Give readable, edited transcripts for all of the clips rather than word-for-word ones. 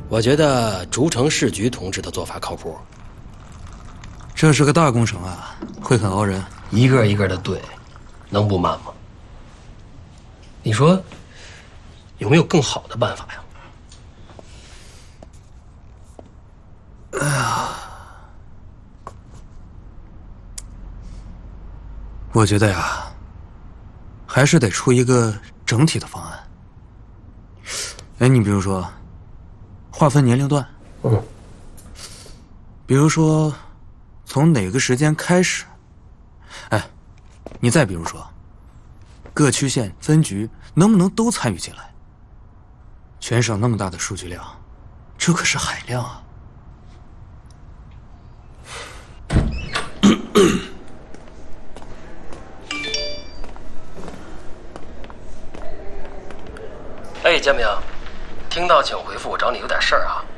我觉得竹城市局同志的做法靠谱。 这是个大工程啊，会很熬人。 一个一个的对，能不慢吗？你说有没有更好的办法呀？ 哎呀，我觉得呀，还是得出一个整体的方案。哎，你比如说，划分年龄段，比如说，从哪个时间开始？哎，你再比如说，各区县分局能不能都参与进来？全省那么大的数据量，这可是海量啊！ 哎，建明，听到请回复，我找你有点事儿啊。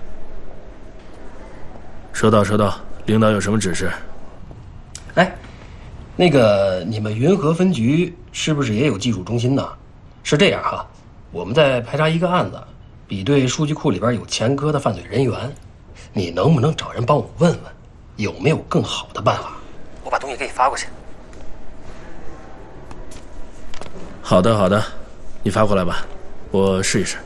收到，收到。领导有什么指示？ 哎，那个你们云和分局是不是也有技术中心呢？是这样哈，我们在排查一个案子，比对数据库里边有前科的犯罪人员，你能不能找人帮我问问，有没有更好的办法？我把东西给你发过去。 好的，好的，你发过来吧，我试一试。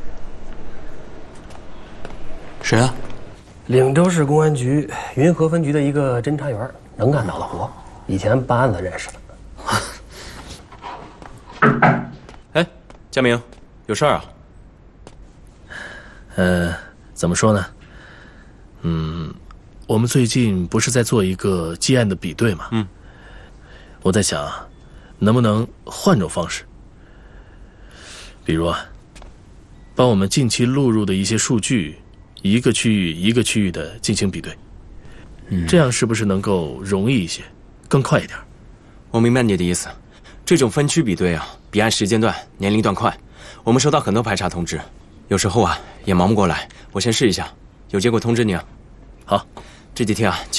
谁啊？ 岭州市公安局云和分局的一个侦查员，能干脑的活，以前办案子认识的。 哎，佳明，有事儿啊？ 怎么说呢？我们最近不是在做一个基案的比对吗？我在想，能不能换种方式，比如啊，帮我们近期录入的一些数据，一个区域一个区域的进行比对，这样是不是能够容易一些，更快一点？ 我明白你的意思，这种分区比对啊，比按时间段、年龄段快。我们收到很多排查通知，有时候啊也忙不过来。我先试一下，有结果通知你啊。 好， 这几天啊。